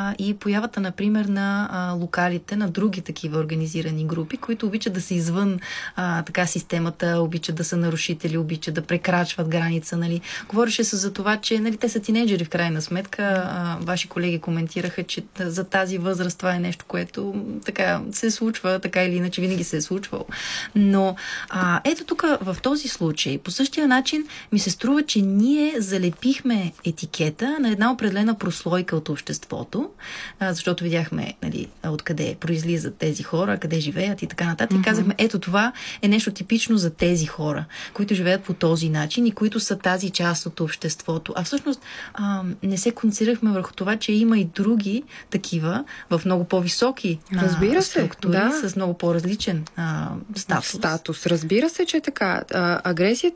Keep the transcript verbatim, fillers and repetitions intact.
а, и появата, например, на а, локалите, на други такива организирани групи, които обичат да са извън а, така системата, обичат да са нарушители, обичат да прекрачват граница. Нали. Говореше се за това, че нали, те са тинейджери в крайна сметка. А, ваши колеги коментираха, че за тази възраст това е нещо, което така се случва, така или иначе винаги се е случвало. Но а, ето тук в този случай, по същия начин ми се струва, че ние залепихме етикета на една определена прослойка от обществото, а, защото видяхме нали, откъде произлизат тези хора, къде живеят и така нататък. Mm-hmm. И казахме, ето това е нещо типично за тези хора, които живеят по този начин и които са тази част от обществото. А всъщност а, не се концентрирахме върху това, че има и други такива в много по-високи Разбира а, се, структури, да. с много по-различен а, статус. Статус. Разбира се, че е така. А, агресия,